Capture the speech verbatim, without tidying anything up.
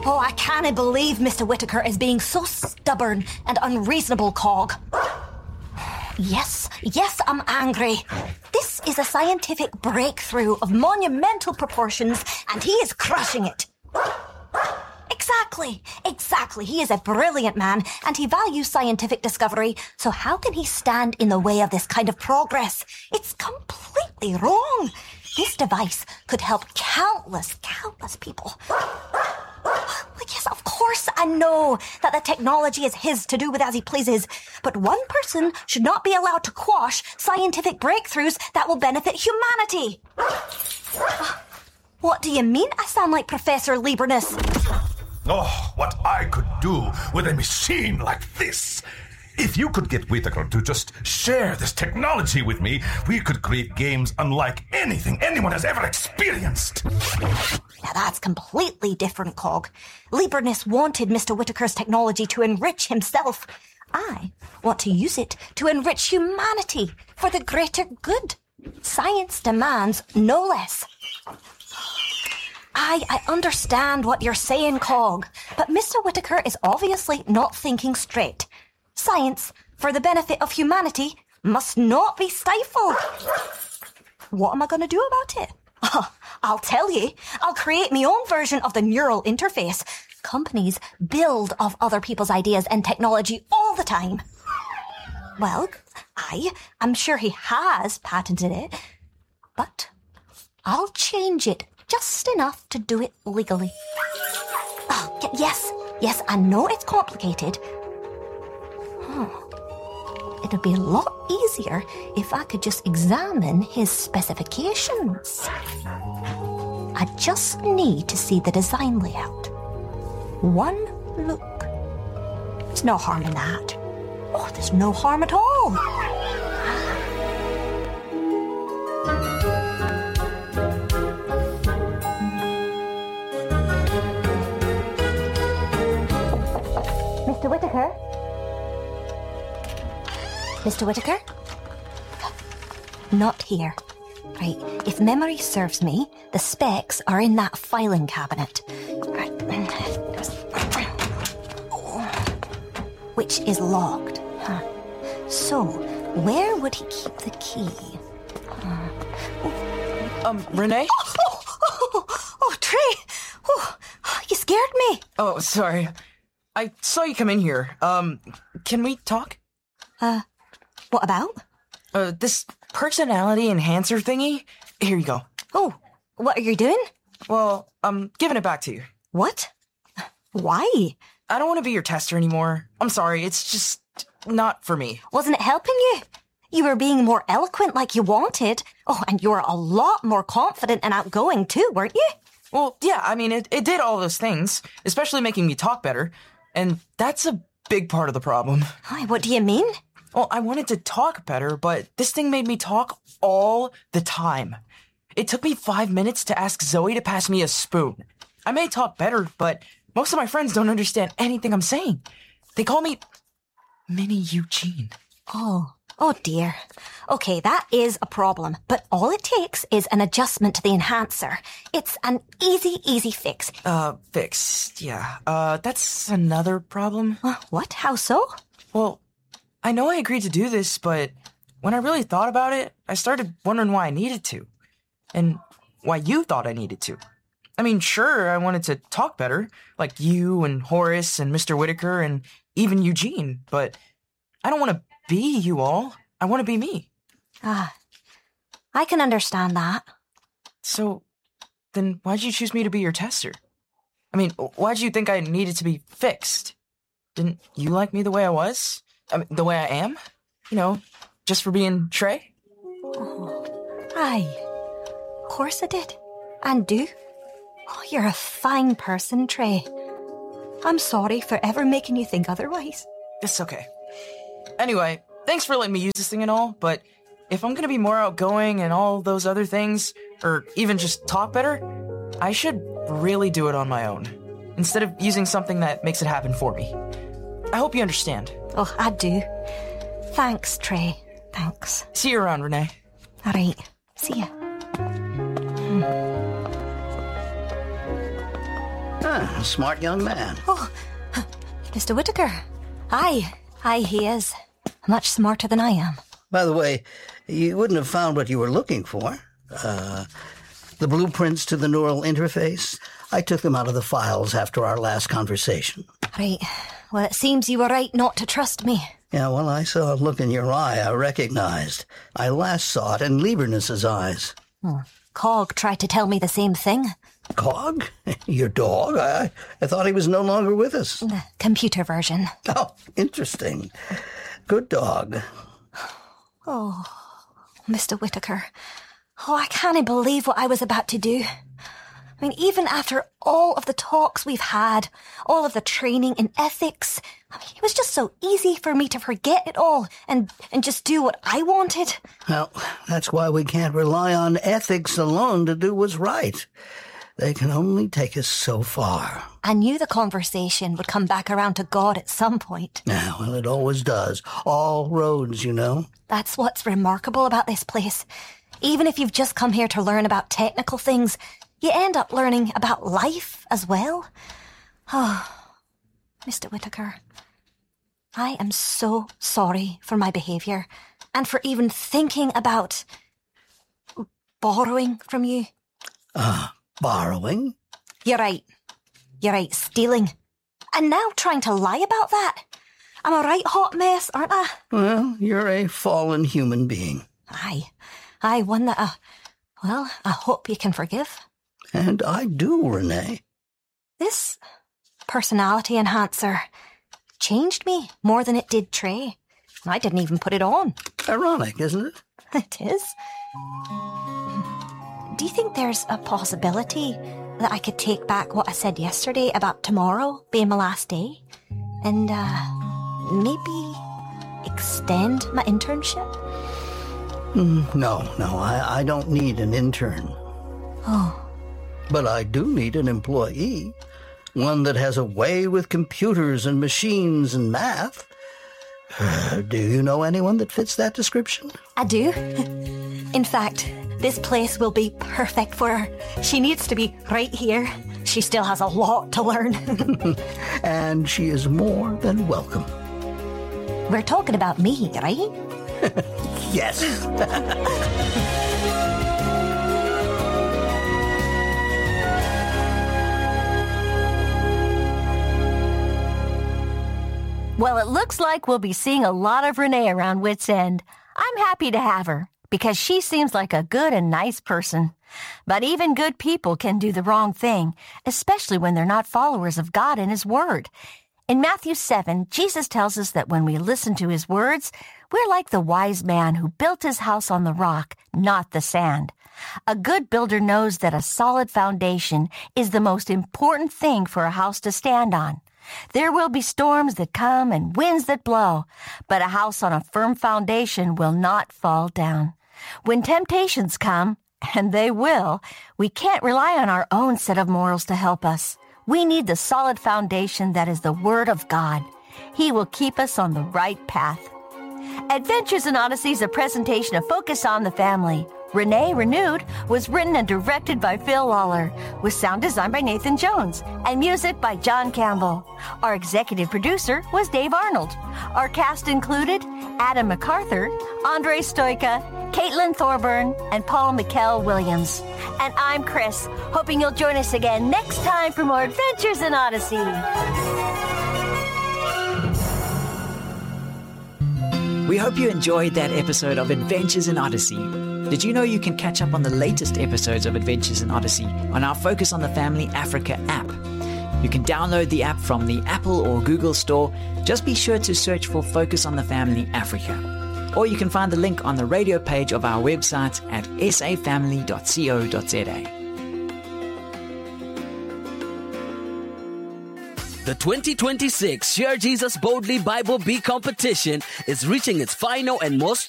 Oh, I can't believe Mister Whittaker is being so stubborn and unreasonable, Cog. Yes, yes, I'm angry. This is a scientific breakthrough of monumental proportions, and he is crushing it. Exactly, exactly. He is a brilliant man, and he values scientific discovery, so how can he stand in the way of this kind of progress? It's completely wrong. This device could help countless, countless people. Yes, of course I know that the technology is his to do with as he pleases, but one person should not be allowed to quash scientific breakthroughs that will benefit humanity. What do you mean I sound like Professor Liebernus? Oh, what I could do with a machine like this. If you could get Whittaker to just share this technology with me, we could create games unlike anything anyone has ever experienced. Now that's completely different, Cog. Liebernus wanted Mister Whittaker's technology to enrich himself. I want to use it to enrich humanity for the greater good. Science demands no less. I, I understand what you're saying, Cog, but Mister Whittaker is obviously not thinking straight. Science, for the benefit of humanity, must not be stifled. What am I going to do about it? Oh, I'll tell you. I'll create my own version of the neural interface. Companies build off other people's ideas and technology all the time. Well, I, I'm sure he has patented it, but I'll change it just enough to do it legally. Oh, y- yes, yes, I know it's complicated. Hmm. It'd be a lot easier if I could just examine his specifications. I just need to see the design layout. One look. There's no harm in that. Oh, there's no harm at all. Mister Whittaker? Mister Whittaker? Not here. Right, if memory serves me, the specs are in that filing cabinet. Right. Which is locked. Huh. So, where would he keep the key? Uh, um, Renee? Oh, oh, oh, oh Trey! Oh, you scared me. Oh, sorry. I saw you come in here. Um, can we talk? Uh, what about? Uh, this personality enhancer thingy? Here you go. Oh, what are you doing? Well, I'm giving it back to you. What? Why? I don't want to be your tester anymore. I'm sorry, it's just not for me. Wasn't it helping you? You were being more eloquent like you wanted. Oh, and you were a lot more confident and outgoing too, weren't you? Well, yeah, I mean, it, it did all those things, especially making me talk better. And that's a big part of the problem. Hi, what do you mean? Well, I wanted to talk better, but this thing made me talk all the time. It took me five minutes to ask Zoe to pass me a spoon. I may talk better, but most of my friends don't understand anything I'm saying. They call me Mini Eugene. Oh, oh dear. Okay, that is a problem, but all it takes is an adjustment to the enhancer. It's an easy, easy fix. Uh, fix, yeah. Uh, that's another problem. Uh, what? How so? Well, I know I agreed to do this, but when I really thought about it, I started wondering why I needed to. And why you thought I needed to. I mean, sure, I wanted to talk better, like you and Horace and Mister Whittaker and even Eugene, but I don't want to be you all. I want to be me. Ah, I can understand that. So, then why'd you choose me to be your tester? I mean, why'd you think I needed to be fixed? Didn't you like me the way I was? I mean, the way I am? You know, just for being Trey? Oh, aye. Of course I did. And do. Oh, you're a fine person, Trey. I'm sorry for ever making you think otherwise. It's okay. Anyway, thanks for letting me use this thing and all, but if I'm gonna be more outgoing and all those other things, or even just talk better, I should really do it on my own, instead of using something that makes it happen for me. I hope you understand. Oh, I do. Thanks, Trey. Thanks. See you around, Renee. All right. See ya. Hmm. Ah, smart young man. Oh, Mister Whittaker. Aye, aye, he is. Much smarter than I am. By the way, you wouldn't have found what you were looking for. Uh, the blueprints to the neural interface. I took them out of the files after our last conversation. Right. Well, it seems you were right not to trust me. Yeah, well, I saw a look in your eye I recognized. I last saw it in Liebernus's eyes. Hmm. Cog tried to tell me the same thing. Cog? Your dog? I, I thought he was no longer with us. The computer version. Oh, interesting. Good dog. Oh, Mister Whittaker. Oh, I can't believe what I was about to do. I mean, even after all of the talks we've had, all of the training in ethics, I mean, it was just so easy for me to forget it all and, and just do what I wanted. Well, that's why we can't rely on ethics alone to do what's right. They can only take us so far. I knew the conversation would come back around to God at some point. Yeah, well, it always does. All roads, you know. That's what's remarkable about this place. Even if you've just come here to learn about technical things, you end up learning about life as well. Oh, Mister Whittaker, I am so sorry for my behaviour and for even thinking about borrowing from you. Ah, uh, borrowing? You're right. You're right, stealing. And now trying to lie about that. I'm a right hot mess, aren't I? Well, you're a fallen human being. Aye. Aye, one that, uh, well, I hope you can forgive. And I do, Renee. This personality enhancer changed me more than it did Trey. I didn't even put it on. Ironic, isn't it? It is. Do you think there's a possibility that I could take back what I said yesterday about tomorrow being my last day? And, uh, maybe extend my internship? Mm, no, no, I, I don't need an intern. Oh. But I do need an employee. One that has a way with computers and machines and math. Uh, do you know anyone that fits that description? I do. In fact, this place will be perfect for her. She needs to be right here. She still has a lot to learn. And she is more than welcome. We're talking about me, right? Yes. Well, it looks like we'll be seeing a lot of Renee around Wits End. I'm happy to have her, because she seems like a good and nice person. But even good people can do the wrong thing, especially when they're not followers of God and His Word. In Matthew seven, Jesus tells us that when we listen to His words, we're like the wise man who built his house on the rock, not the sand. A good builder knows that a solid foundation is the most important thing for a house to stand on. There will be storms that come and winds that blow, but a house on a firm foundation will not fall down. When temptations come, and they will, we can't rely on our own set of morals to help us. We need the solid foundation that is the Word of God. He will keep us on the right path. Adventures in Odyssey is a presentation of Focus on the Family. Renee Renewed was written and directed by Phil Lawler, with sound design by Nathan Jones and music by John Campbell. Our executive producer was Dave Arnold. Our cast included Adam MacArthur, Andre Stoika, Caitlin Thorburn, and Paul McKell Williams. And I'm Chris, hoping you'll join us again next time for more Adventures in Odyssey. We hope you enjoyed that episode of Adventures in Odyssey. Did you know you can catch up on the latest episodes of Adventures in Odyssey on our Focus on the Family Africa app? You can download the app from the Apple or Google Store. Just be sure to search for Focus on the Family Africa. Or you can find the link on the radio page of our website at s a family dot co dot z a. The twenty twenty-six Share Jesus Boldly Bible Bee competition is reaching its final and most